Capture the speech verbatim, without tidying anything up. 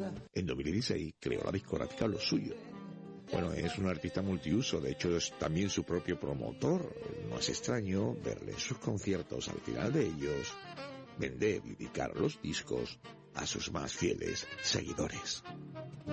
En dos mil dieciséis creó la discográfica Lo Suyo. Bueno, es un artista multiuso, de hecho es también su propio promotor. No es extraño verle en sus conciertos, al final de ellos vender y dedicar los discos a sus más fieles seguidores.